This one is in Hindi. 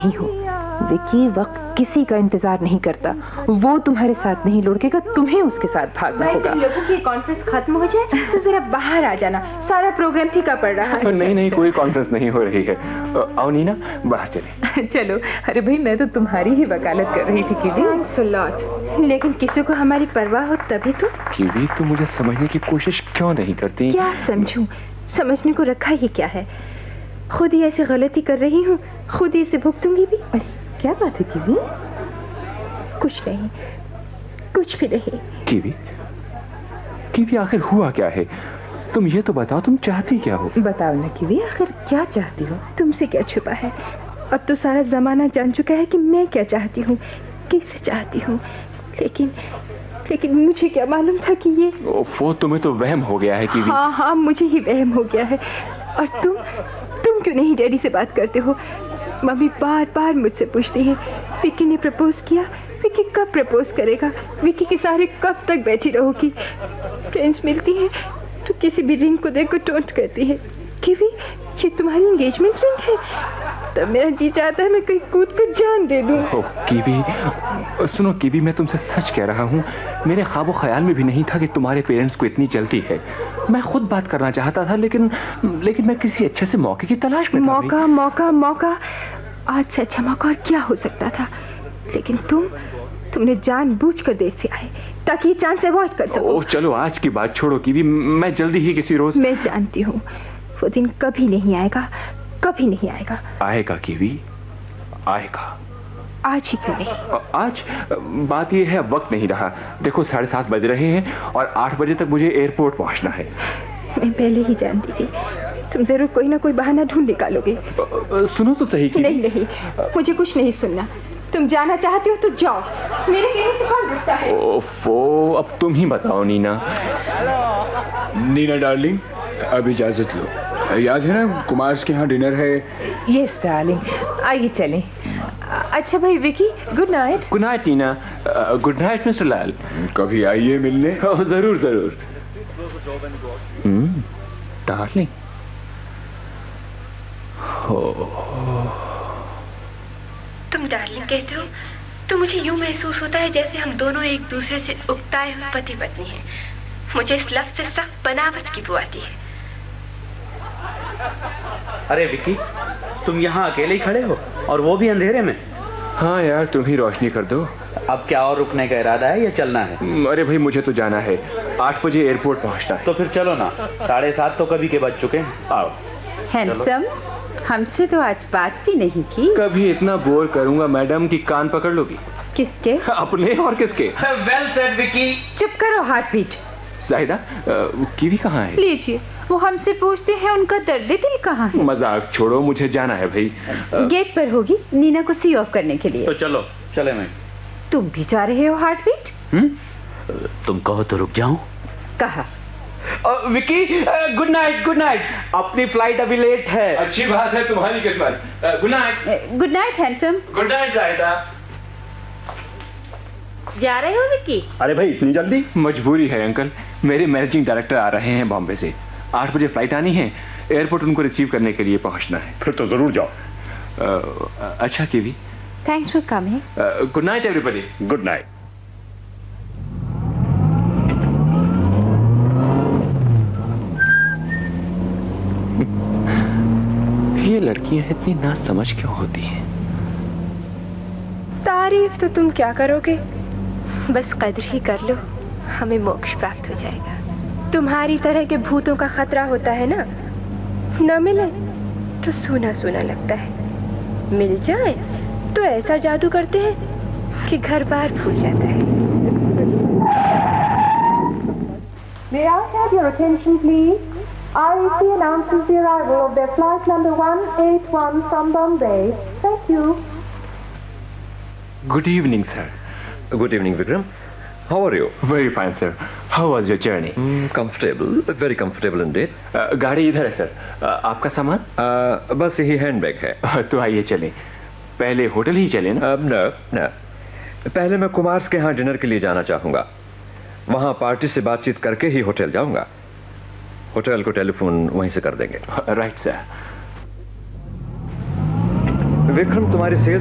नहीं हो विकी, वक्त किसी का इंतजार नहीं करता। वो तुम्हारे साथ नहीं लुढ़केगा, तुम्हें उसके साथ भागना होगा। लोगों की कॉन्फ्रेंस खत्म हो जाए तो जरा बाहर आ जाना, सारा प्रोग्राम फीका पड़ रहा है। नहीं, कोई कॉन्फ्रेंस नहीं हो रही है। आओ नीना, बाहर चले। चलो। अरे भाई, मैं तो तुम्हारी ही वकालत कर रही थी कीवी। लेकिन किसी को हमारी परवाह हो तभी तो। कीवी, तुम मुझे समझने की कोशिश क्यों नहीं करती? क्या समझूं? समझने को रखा ही क्या है, खुद ही ऐसी गलती कर रही हूँ, खुद ही इसे भुगतूंगी भी। अरे क्या बात है कीवी? कुछ नहीं, कुछ भी नहीं। कीवी, आखिर हुआ क्या है? तुम ये तो बताओ, तुम चाहती क्या हो? बताओ ना कीवी, आखिर क्या चाहती हो? तुमसे क्या छुपा है? अब तो सारा जमाना जान चुका है कि मैं क्या चाहती हूँ, किसे चाहती हूँ। लेकिन मुझे क्या मालूम था कि ये वो तुम्हें तो वहम हो गया है कीवी। हाँ, मुझे ही वहम हो गया है। और तुम क्यों नहीं डैडी से बात करते हो? मम्मी बार बार मुझसे पूछती है, विकी ने प्रपोज किया, विकी कब प्रपोज करेगा, विकी के सहारे कब तक बैठी रहोगी? फ्रेंड्स मिलती हैं तो किसी भी रिंग को देखकर टोंट करती है, कीवी ये तुम्हारी एंगेजमेंट रिंग है। तब मेरा जी चाहता है मैं कहीं कूद कर जान दे दूं। कीवी, सुनो कीवी, मैं तुमसे सच कह रहा हूँ, मेरे ख्वाबो ख्याल में भी नहीं था कि तुम्हारे पेरेंट्स को इतनी जल्दी है। मैं खुद बात करना चाहता था, लेकिन मैं किसी अच्छे से मौके की तलाश में था। मौका आज से अच्छा मौका और क्या हो सकता था? लेकिन तुमने जानबूझकर देर से आए ताकि ये चांस अवॉइड कर सको। चलो आज की बात छोड़ो कीवी, मैं जल्दी ही किसी रोज। मैं जानती हूँ वो दिन कभी नहीं आएगा, कभी नहीं आएगा। आएगा कीवी, आएगा। आज ही क्यों नहीं? आज बात यह है, अब वक्त नहीं रहा। देखो 7:30 बज रहे हैं और 8 बजे तक मुझे एयरपोर्ट पहुंचना है। मैं पहले ही जानती थी तुम जरूर कोई ना कोई बहाना ढूंढ निकालोगे। सुनो तो सही कीवी। नहीं, मुझे कुछ नहीं सुनना। तुम जाना चाहते हो तो जाओ, मेरे कहने से कौन रुकता है? ओफो, अब तुम ही बताओ नीना। नीना डार्लिंग, अब इजाजत लो। याद है ना कुमार के यहाँ डिनर है? यस डार्लिंग, आइए चलें। अच्छा भाई Vicky, good night. Good night Neena. Good night mister लाल। कभी आइए मिलने। जरूर। डार्लिंग। तुम डार्लिंग कहते हो तो मुझे यूं महसूस होता है जैसे हम दोनों एक दूसरे से उकताए हुए पति पत्नी हैं। मुझे इस लफ्ज से सख्त बनावट की बू आती है। अरे विकी, तुम यहाँ अकेले ही खड़े हो और वो भी अंधेरे में? हाँ यार, तुम ही रोशनी कर दो। अब क्या और रुकने का इरादा है या चलना है? अरे भाई, मुझे तो जाना है, 8 बजे एयरपोर्ट पहुंचना है। तो फिर चलो ना, 7:30 तो कभी के बज चुके हैं। आओ। हैंडसम, हमसे तो आज बात भी नहीं की। कभी इतना बोर करूंगा मैडम कि कान पकड़ लोगी। किसके? अपने और किसके? Well said Vicky. चुप करो हार्ट बीट। जाहिदा, कीवी कहाँ है? लीजिए, वो हमसे पूछते हैं उनका दर्द दिल कहाँ है। मजाक छोड़ो, मुझे जाना है भाई। गेट पर होगी नीना को सी ऑफ करने के लिए। तो चलो चले। मैं तुम भी जा रहे हो हार्ट बीट? तुम कहो तो रुक जाऊं। कहा। Vicky, good night. अपनी फ्लाइट अभी लेट है। अच्छी बात है, तुम्हारी किस्मत। Good night handsome. Good night Zahida. जा रहे हो विकी? अरे भाई, इतनी जल्दी? मजबूरी है अंकल, मेरे मैनेजिंग डायरेक्टर आ रहे हैं बॉम्बे से। 8 बजे फ्लाइट आनी है, एयरपोर्ट उनको रिसीव करने के लिए पहुंचना है। फिर तो जरूर जाओ। अच्छा kiwi, thanks for coming. Good night everybody. Good night. ये लड़कियां इतनी नासमझ क्यों होती हैं? तारीफ तो तुम क्या करोगे, बस कद्र ही कर लो, हमें मोक्ष प्राप्त हो जाएगा। तुम्हारी तरह के भूतों का खतरा होता है ना, न मिले तो सूना सूना लगता है, मिल जाए तो ऐसा जादू करते हैं कि घर बार भूल जाता है। May I have your attention, please? RAC announces the arrival of their flight number 181 from Bombay. Thank you. Good evening, sir. Good evening, Vikram. How are you? Very fine, sir. How was your journey? Comfortable, very comfortable indeed. गाड़ी इधर है सर। आपका सामान? बस यही हैंडबैग है। तो आइए चलें। पहले होटल ही चलें ना? न, पहले मैं कुमार के यहाँ डिनर के लिए जाना चाहूंगा। वहाँ पार्टी से बातचीत करके ही होटल जाऊंगा। होटल को टेलीफोन वहीं से कर देंगे। Right sir. विक्रम तुम्हारी सेहत